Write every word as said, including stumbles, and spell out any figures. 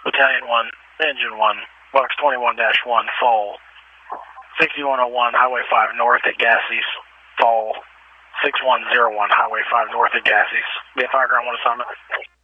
Battalion one, Engine one, Box twenty-one dash one, fall. sixty-one oh one, Highway five north at Gassies, fall. six one zero one, Highway five north at Gassies. Be a fire ground one assignment.